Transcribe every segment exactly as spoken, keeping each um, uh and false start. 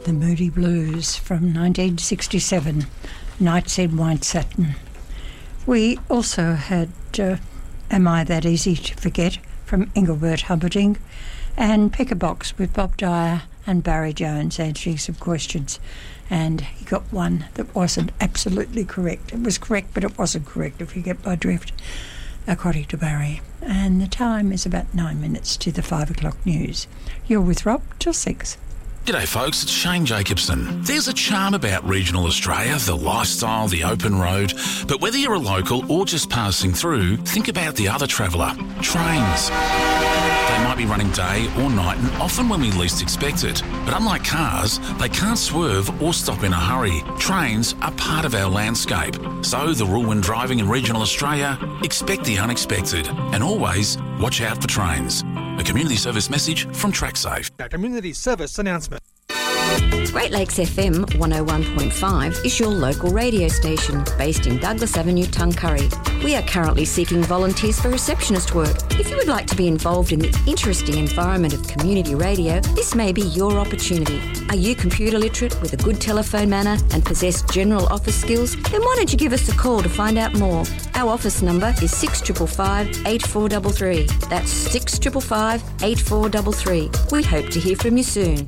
The Moody Blues from nineteen sixty-seven, Nights in White Satin. We also had uh, Am I That Easy to Forget from Engelbert Humperdinck, and Pick a Box with Bob Dyer and Barry Jones answering some questions. And he got one that wasn't absolutely correct. It was correct, but it wasn't correct, if you get my drift, according to Barry. And the time is about nine minutes to the five o'clock news. You're with Rob till six. G'day folks, it's Shane Jacobson. There's a charm about regional Australia, the lifestyle, the open road. But whether you're a local or just passing through, think about the other traveller, trains. They might be running day or night and often when we least expect it. But unlike cars, they can't swerve or stop in a hurry. Trains are part of our landscape. So the rule when driving in regional Australia, expect the unexpected and always watch out for trains. A community service message from TrackSafe. A community service announcement. Great Lakes F M one oh one point five is your local radio station based in Douglas Avenue, Tuncurry. We are currently seeking volunteers for receptionist work. If you would like to be involved in the interesting environment of community radio, this may be your opportunity. Are you computer literate with a good telephone manner and possess general office skills? Then why don't you give us a call to find out more? Our office number is six five five, eight four three three. That's six five five, eight four three three. We hope to hear from you soon.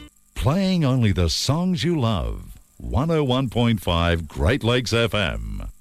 Playing only the songs you love. one oh one point five Great Lakes F M.